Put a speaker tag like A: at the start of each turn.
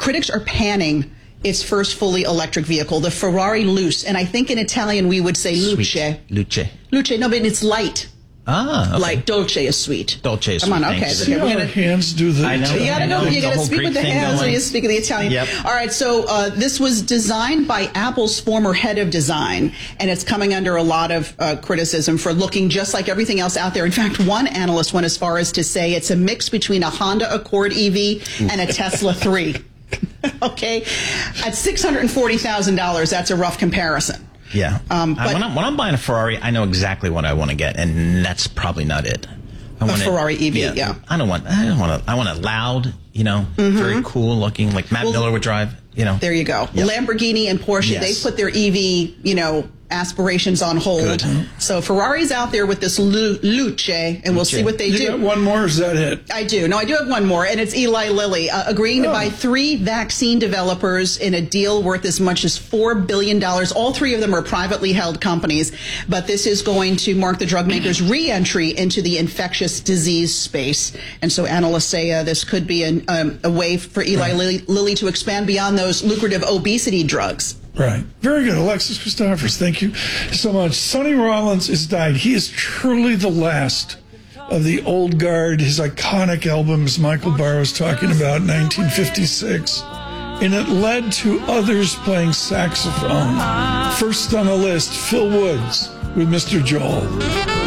A: critics are panning its first fully electric vehicle, the Ferrari Luce. And I think in Italian we would say luce.
B: Luce.
A: Luce, no, but it's light.
B: Ah, okay.
A: Like dolce is sweet.
B: Dolce is
A: Come on,
B: sweet,
A: okay.
B: thanks.
A: So we're gonna,
C: hands do the.
B: I know.
A: you gotta know. You gotta speak with the hands when you speak of the Italian.
B: Yep.
A: All right. So this was designed by Apple's former head of design, and it's coming under a lot of criticism for looking just like everything else out there. In fact, one analyst went as far as to say it's a mix between a Honda Accord EV and a Tesla 3. Okay, at $640,000, that's a rough comparison.
B: Yeah.
A: But
B: when I'm buying a Ferrari, I know exactly what I want to get, and that's probably not it. I want
A: Ferrari EV, yeah.
B: I want a loud, very cool looking, like Matt Miller would drive,
A: There you go.
B: Yep.
A: Lamborghini and Porsche,
B: Yes.
A: they put their EV, aspirations on hold.
B: Good.
A: So Ferrari's out there with this Luce, and we'll see what they
C: You
A: do.
C: got one more, or is that it?
A: I do. No, I do have one more, and it's Eli Lilly agreeing to buy 3 vaccine developers in a deal worth as much as $4 billion. All 3 of them are privately held companies, but this is going to mark the drug maker's re-entry into the infectious disease space. And so analysts say this could be a way for Eli Lilly to expand beyond those lucrative obesity drugs.
C: Right. Very good. Alexis Christophers, thank you so much. Sonny Rollins has died. He is truly the last of the old guard. His iconic albums, Michael Barr was talking about, 1956. And it led to others playing saxophone. First on the list, Phil Woods with Mr. Joel.